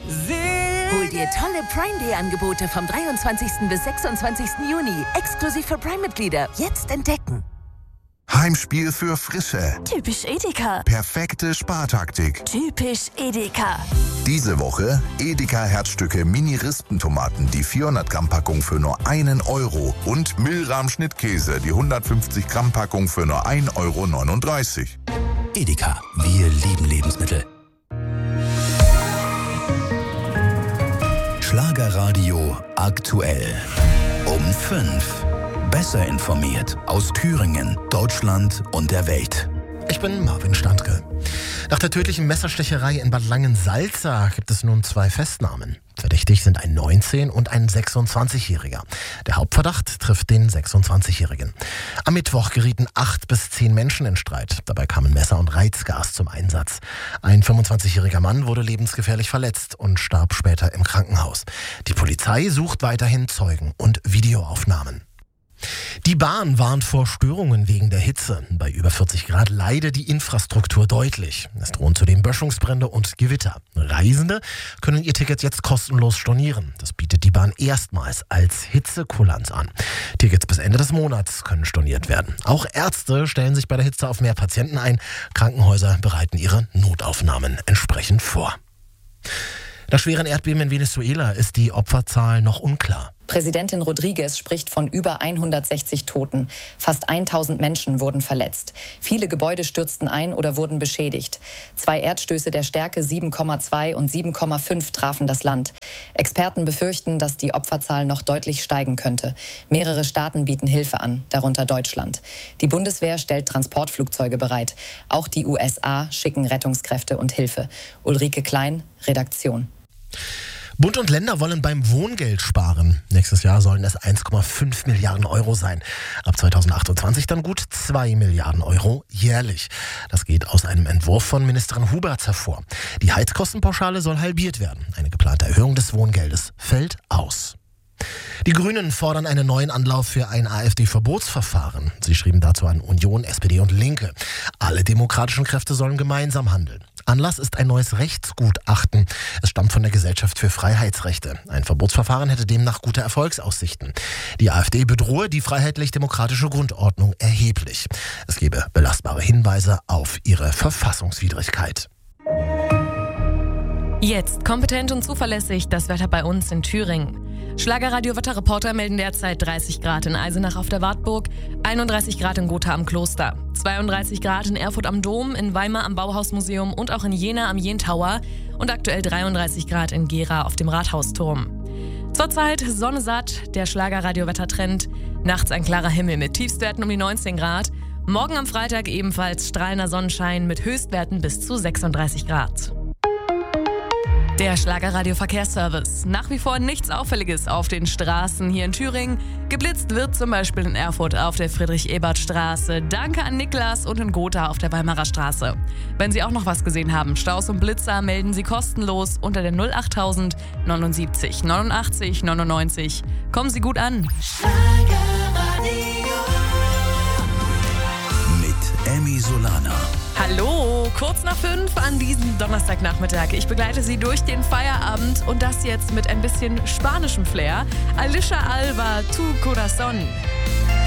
Hol dir tolle Prime Day Angebote vom 23. bis 26. Juni. Exklusiv für Prime-Mitglieder. Jetzt entdecken. Heimspiel für Frische. Typisch Edeka. Perfekte Spartaktik. Typisch Edeka. Diese Woche Edeka Herzstücke Mini-Rispentomaten, die 400 Gramm Packung für nur 1 Euro. Und Milram Schnittkäse, die 150 Gramm Packung für nur 1,39 Euro. Edeka, wir lieben Lebensmittel. Schlagerradio aktuell. Um 5. Besser informiert aus Thüringen, Deutschland und der Welt. Ich bin Marvin Standke. Nach der tödlichen Messerstecherei in Bad Langensalza gibt es nun 2 Festnahmen. Verdächtig sind ein 19- und ein 26-Jähriger. Der Hauptverdacht trifft den 26-Jährigen. Am Mittwoch gerieten 8 bis 10 Menschen in Streit. Dabei kamen Messer und Reizgas zum Einsatz. Ein 25-jähriger Mann wurde lebensgefährlich verletzt und starb später im Krankenhaus. Die Polizei sucht weiterhin Zeugen und Videoaufnahmen. Die Bahn warnt vor Störungen wegen der Hitze. Bei über 40 Grad leide die Infrastruktur deutlich. Es drohen zudem Böschungsbrände und Gewitter. Reisende können ihr Ticket jetzt kostenlos stornieren. Das bietet die Bahn erstmals als Hitzekulanz an. Tickets bis Ende des Monats können storniert werden. Auch Ärzte stellen sich bei der Hitze auf mehr Patienten ein. Krankenhäuser bereiten ihre Notaufnahmen entsprechend vor. Nach schweren Erdbeben in Venezuela ist die Opferzahl noch unklar. Präsidentin Rodriguez spricht von über 160 Toten. Fast 1000 Menschen wurden verletzt. Viele Gebäude stürzten ein oder wurden beschädigt. 2 Erdstöße der Stärke 7,2 und 7,5 trafen das Land. Experten befürchten, dass die Opferzahl noch deutlich steigen könnte. Mehrere Staaten bieten Hilfe an, darunter Deutschland. Die Bundeswehr stellt Transportflugzeuge bereit. Auch die USA schicken Rettungskräfte und Hilfe. Ulrike Klein, Redaktion. Bund und Länder wollen beim Wohngeld sparen. Nächstes Jahr sollen es 1,5 Milliarden Euro sein. Ab 2028 dann gut 2 Milliarden Euro jährlich. Das geht aus einem Entwurf von Ministerin Huberts hervor. Die Heizkostenpauschale soll halbiert werden. Eine geplante Erhöhung des Wohngeldes fällt aus. Die Grünen fordern einen neuen Anlauf für ein AfD-Verbotsverfahren. Sie schrieben dazu an Union, SPD und Linke. Alle demokratischen Kräfte sollen gemeinsam handeln. Anlass ist ein neues Rechtsgutachten. Es stammt von der Gesellschaft für Freiheitsrechte. Ein Verbotsverfahren hätte demnach gute Erfolgsaussichten. Die AfD bedrohe die freiheitlich-demokratische Grundordnung erheblich. Es gebe belastbare Hinweise auf ihre Verfassungswidrigkeit. Jetzt kompetent und zuverlässig das Wetter bei uns in Thüringen. Schlagerradio-Wetterreporter melden derzeit 30 Grad in Eisenach auf der Wartburg, 31 Grad in Gotha am Kloster, 32 Grad in Erfurt am Dom, in Weimar am Bauhausmuseum und auch in Jena am Jentower und aktuell 33 Grad in Gera auf dem Rathausturm. Zurzeit Sonne satt, der Schlagerradio-Wettertrend, nachts ein klarer Himmel mit Tiefstwerten um die 19 Grad, morgen am Freitag ebenfalls strahlender Sonnenschein mit Höchstwerten bis zu 36 Grad. Der Schlagerradio-Verkehrsservice. Nach wie vor nichts Auffälliges auf den Straßen hier in Thüringen. Geblitzt wird zum Beispiel in Erfurt auf der Friedrich-Ebert-Straße. Danke an Niklas und in Gotha auf der Weimarer Straße. Wenn Sie auch noch was gesehen haben, Staus und Blitzer, melden Sie kostenlos unter der 08000 79 89 99. Kommen Sie gut an. Mit Emmy Solana. Hallo, kurz nach 5 an diesem Donnerstagnachmittag. Ich begleite Sie durch den Feierabend und das jetzt mit ein bisschen spanischem Flair. Alicia Alba, Tu Corazón.